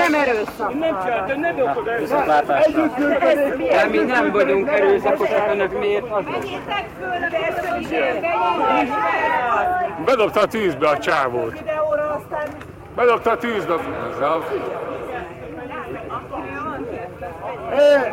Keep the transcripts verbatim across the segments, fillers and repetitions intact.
nem erőszak. Nem csináltam, nem okoz Viszontlátásra. De mi nem vagyunk erőszakosak, önök miért azok? Menjétek föl a versenyzőre! Bedobta a tűzbe a csávót. Bedobta a tűzbe. Hé!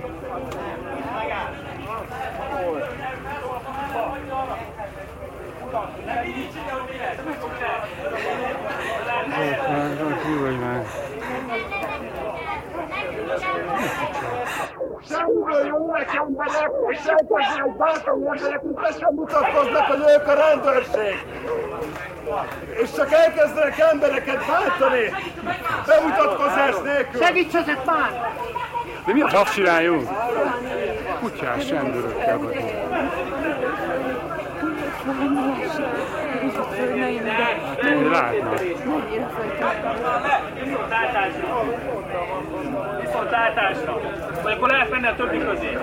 Semmiből jönnek emberek, és elkezdenek bátran emberek, mint be sem mutatkoznak, hogy ők a rendőrség. És csak elkezdenek embereket bántani, bemutatkozás nélkül. Segítsetek már! De mi a tap csináljunk? Kutyás rendőrökkel vagyunk. Látnak. Viszontlátásra. Viszontlátásra. Vagy akkor lehet menni a többi közé.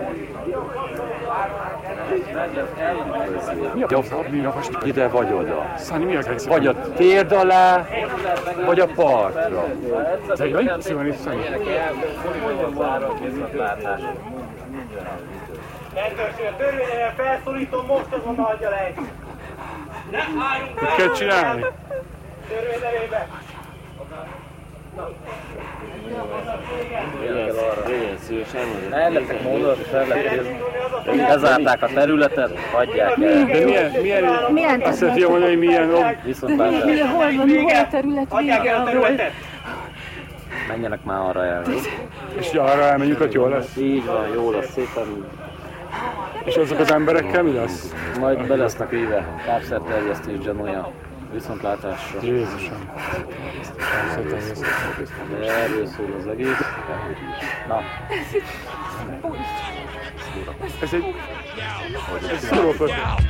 Jobb, mi a most? Ide vagy oda. Szani, mi a helyzet? Vagy a térd alá, vagy a partra. De jaj, szíván itt Szani. Rendőrség, a törvényen felszólítom, most azonnal adja le. Nem állunk Mit kell csinálni? törvényelébe. Ilyen szívesen, ellettek mondat, lezárták a területet, hagyják el. De milyen, milyen, Milyen azt szeretném mondani, hogy milyen... Viszontlátásra. Hol van, hol a terület Hagyják el a vége, ahol... területet. Menjenek már arra el, jó? És arra elmenjünk, hogy jól lesz. Így van, jó lesz, szépen. És azok az emberekkel mi lesz? Majd be lesznek véve, kábszerterjesztés gyanúja. Viszontlátásra. Jézusom. De erről szól az egész. Na. Ez egy... Ez szórakozó.